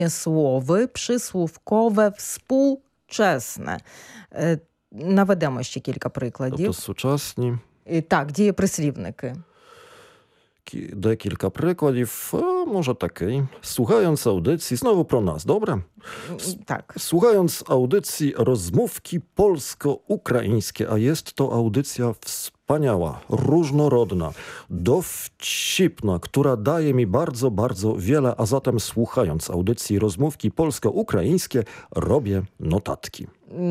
Дієслови, прислівкове, współczesne. Наведемо ще кілька прикладів. Тобто сучасні. Так, дієприслівники. Декілька прикладів. Może такий. Słuchając audycji, znowu pro nas, dobre? Tak. Słuchając audycji rozmówki polsko-ukraińskie, a jest to audycja wspaniała, różnorodna, dowcipna, która daje mi bardzo, bardzo wiele, a zatem słuchając audycji rozmówki polsko-ukraińskie, robię notatki.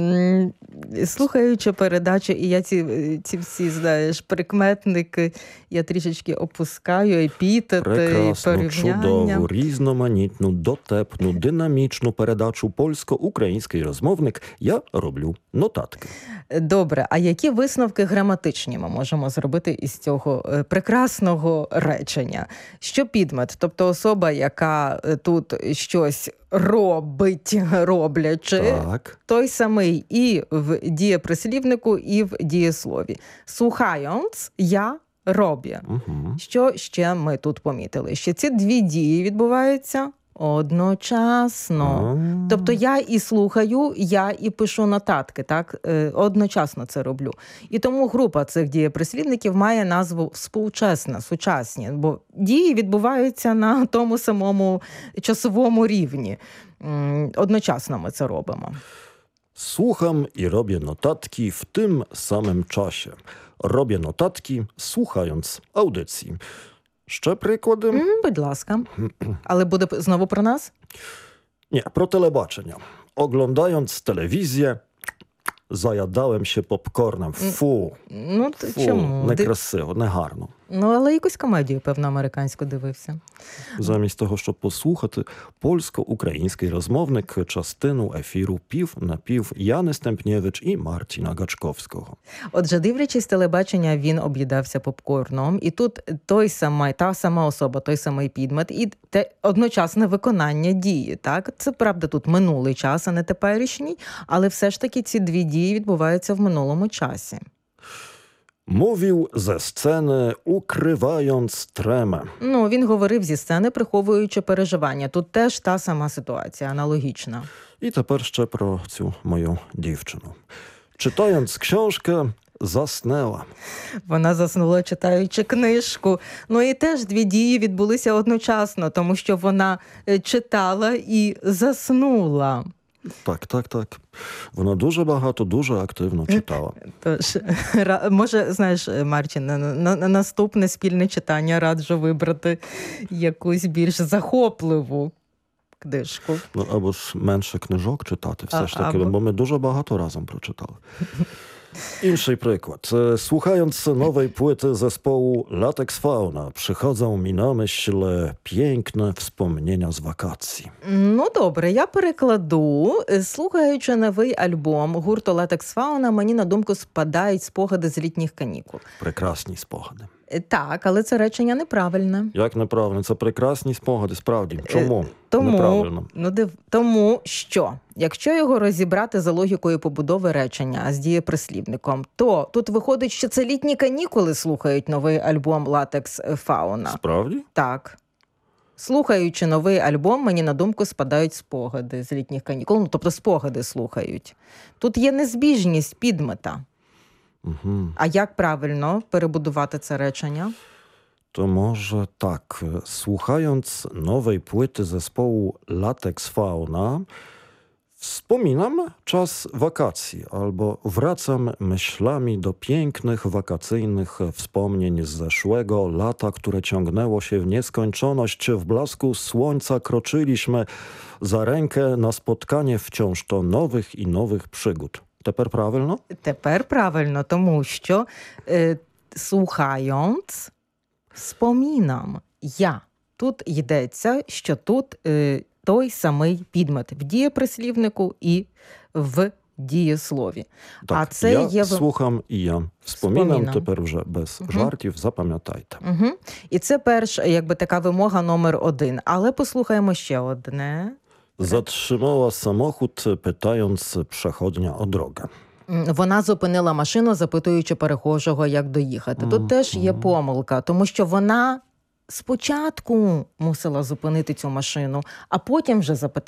Слухаючи передачу, і я ці всі, знаєш, прикметники, я трішечки опускаю, епітети, Прекрасну, порівняння. чудову, різноманітну, дотепну, динамічну передачу польсько-український розмовник я роблю нотатки. Добре, а які висновки граматичні ми можемо зробити із цього прекрасного речення? Що підмет, тобто особа, яка тут щось робить, роблячи, Так. той самий і в дієприслівнику, і в дієслові. Słuchając, я роблю. Угу. Що ще ми тут помітили? Що ці дві дії відбуваються одночасно. Тобто я і слухаю, я і пишу нотатки, так? Одночасно це роблю. І тому група цих дієприслівників має назву «współczesne», «сучасні», бо дії відбуваються на тому самому часовому рівні. Одночасно ми це робимо. Słucham i robię notatki w tym samym czasie. Robię notatki, słuchając audycji. Ще приклади? Будь ласка. Але буде знову про нас? Nie, pro telebачення. Oglądając telewizję, zajadałem się popcornem. Фу. Ну, Фу, чому? некрасиво, негарно. Ну, але якусь комедію, певно, американську дивився. Замість того, щоб послухати польсько-український розмовник частину ефіру «Пів на пів» Яни Стемпнєвич і Мартіна Гачковського. Отже, дивлячись телебачення, він об'їдався попкорном. І тут та сама особа, той самий підмет і те одночасне виконання дії. Так? Це, правда, тут минулий час, а не теперішній, але все ж таки ці дві дії відбуваються в минулому часі. Mówił ze sceny, ukrywając tremę. Ну, він говорив зі сцени, приховуючи переживання. Тут теж та сама ситуація, аналогічна. I тепер ще про цю мою дівчину. Читając książkę, засnęła. Вона заснула, читаючи книжку. Ну і теж дві дії відбулися одночасно, тому що вона читала і заснула. Так. Вона дуже багато, дуже активно читала. Тож, може, знаєш, Марчин, на наступне спільне читання раджу вибрати якусь більш захопливу книжку. Ну, або ж менше книжок читати, все ж таки, бо ми дуже багато разом прочитали. Інший приклад. Słuchając nowej płyty zespołu Latex Fauna, przychodzą mi na myśl piękne wspomnienia z wakacji. Ну, добре, я перекладу. Слухаючи новий альбом гурту Latex Fauna, мені на думку спадають спогади з літніх канікул. Прекрасні спогади. Так, але це речення неправильне. Як неправильно? Це прекрасні спогади, справді. Чому неправильно? Тому що, якщо його розібрати за логікою побудови речення з дієприслівником, то тут виходить, що це літні канікули слухають новий альбом Latex Fauna. Справді? Так. Слухаючи новий альбом, мені на думку спадають спогади з літніх канікул. Ну, тобто спогади слухають. Тут є незбіжність підмета. Угу. А як правильно перебудувати це речення? To może tak. Słuchając nowej płyty zespołu Latex Fauna, wspominam czas wakacji albo wracam myślami do pięknych wakacyjnych wspomnień z zeszłego lata, które ciągnęło się w nieskończoność. W blasku słońca kroczyliśmy za rękę na spotkanie wciąż to nowych i nowych przygód. Тепер правильно? Тепер правильно, тому що слухając, wspominam, я. Тут йдеться, що тут той самий підмет в дієприслівнику і в дієслові. Так, а це я є... слухам і я вспомінам, тепер вже без жартів, запам'ятайте. І це перша, якби така вимога номер 1. Але послухаємо ще одне. Zatrzymała samochód, pytając przechodnia o drogę. Вона зупинила машину, запитуючи перехожого, як доїхати. Тут теж є помилка, тому що вона спочатку мусила зупинити цю машину, а потім вже запитати.